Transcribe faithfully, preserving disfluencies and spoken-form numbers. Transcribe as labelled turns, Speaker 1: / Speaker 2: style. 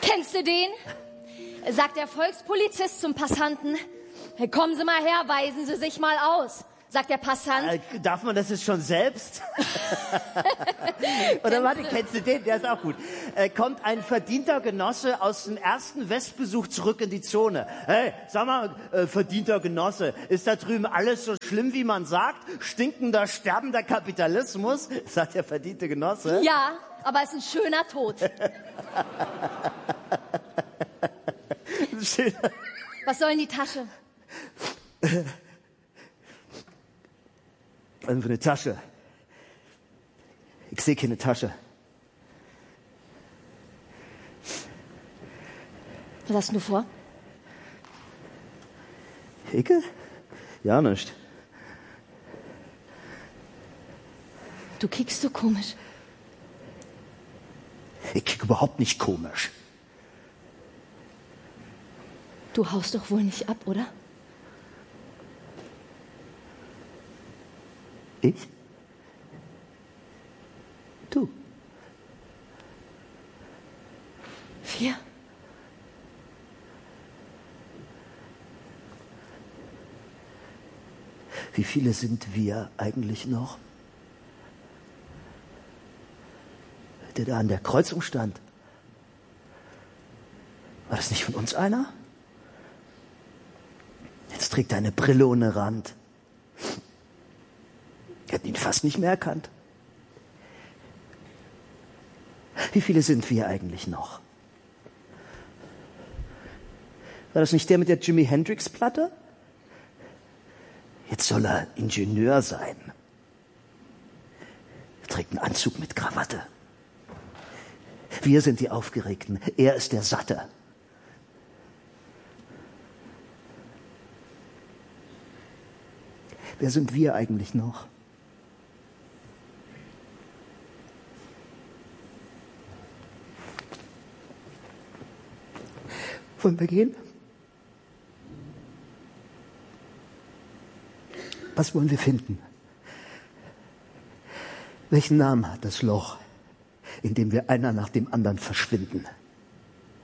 Speaker 1: Kennst du den? Sagt der Volkspolizist zum Passanten. Kommen Sie mal her, weisen Sie sich mal aus. Sagt der Passant.
Speaker 2: Äh, darf man das jetzt schon selbst? Oder warte, kennst du den? Der ist auch gut. Äh, kommt ein verdienter Genosse aus dem ersten Westbesuch zurück in die Zone. Hey, sag mal, äh, verdienter Genosse, ist da drüben alles so schlimm, wie man sagt? Stinkender, sterbender Kapitalismus? Sagt der verdiente Genosse.
Speaker 1: Ja, aber es ist ein schöner Tod.
Speaker 2: Schöner.
Speaker 1: Was soll in die Tasche?
Speaker 2: Was für eine Tasche? Ich sehe keine Tasche.
Speaker 1: Was hast du vor?
Speaker 2: Icke? Ja, nicht.
Speaker 1: Du kickst so komisch.
Speaker 2: Ich kick überhaupt nicht komisch.
Speaker 1: Du haust doch wohl nicht ab, oder?
Speaker 2: Ich? Du?
Speaker 1: Wir?
Speaker 2: Wie viele sind wir eigentlich noch? Der da an der Kreuzung stand. War das nicht von uns einer? Jetzt trägt er eine Brille ohne Rand. Wir hätten ihn fast nicht mehr erkannt. Wie viele sind wir eigentlich noch? War das nicht der mit der Jimi Hendrix-Platte? Jetzt soll er Ingenieur sein. Er trägt einen Anzug mit Krawatte. Wir sind die Aufgeregten, er ist der Satte. Wer sind wir eigentlich noch? Wollen wir gehen? Was wollen wir finden? Welchen Namen hat das Loch, in dem wir einer nach dem anderen verschwinden?